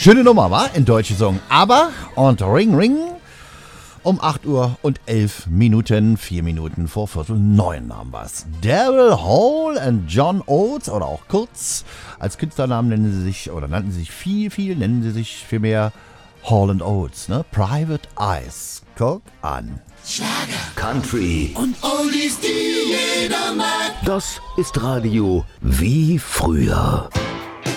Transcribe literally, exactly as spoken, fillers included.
Schöne Nummer, wa? In Deutsch gesungen. Aber und Ring Ring um acht Uhr und elf Minuten, vier Minuten vor Viertel neun haben wir's. Daryl Hall und John Oates, oder auch kurz, als Künstlernamen nennen sie sich, oder nannten sie sich viel, viel, nennen sie sich vielmehr Hall and Oates, ne? Private Eyes. Guck an. Schlager, Country und Oldies, die jeder mag. Das ist Radio wie früher.